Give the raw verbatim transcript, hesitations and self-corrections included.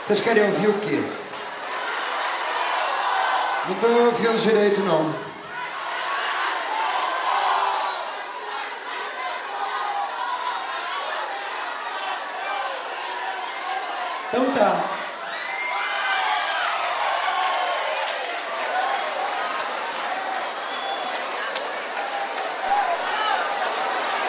Vocês querem ouvir o quê? Não estou ouvindo direito, não. Então tá.